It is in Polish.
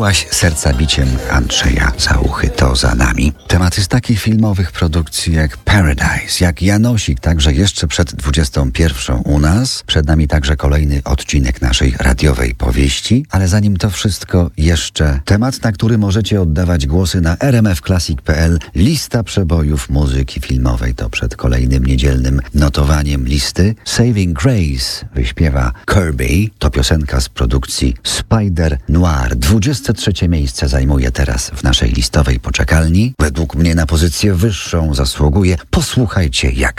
byłaś serca biciem Andrzeja Załuchy, to za nami. Tematy z takich filmowych produkcji jak Paradise, jak Janosik, także jeszcze przed 21 u nas. Przed nami także kolejny odcinek naszej radiowej powieści, ale zanim to wszystko jeszcze temat, na który możecie oddawać głosy na rmfclassic.pl. Lista przebojów muzyki filmowej to przed kolejnym niedzielnym notowaniem listy. Saving Grace wyśpiewa Kirby. To piosenka z produkcji Spider Noir. 23 miejsce zajmuje teraz w naszej listowej poczekalni. Według mnie na pozycję wyższą zasługuje. Posłuchajcie, jak